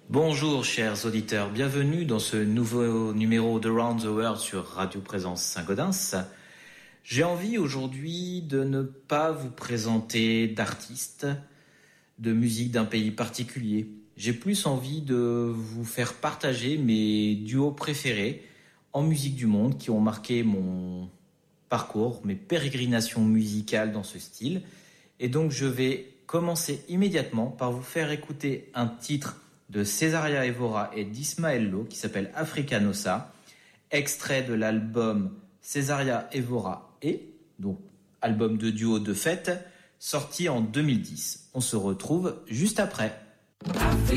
Bonjour chers auditeurs, bienvenue dans ce nouveau numéro de Round the World sur Radio Présence Saint-Gaudens. J'ai envie aujourd'hui de ne pas vous présenter d'artistes, de musique d'un pays particulier. J'ai plus envie de vous faire partager mes duos préférés en musique du monde qui ont marqué mon parcours, mes pérégrinations musicales dans ce style. Et donc je vais commencer immédiatement par vous faire écouter un titre de Cesaria Evora et d'Ismael Lo qui s'appelle Africanosa, extrait de l'album Cesaria Evora et, donc album de duo de fête, sorti en 2010. On se retrouve juste après.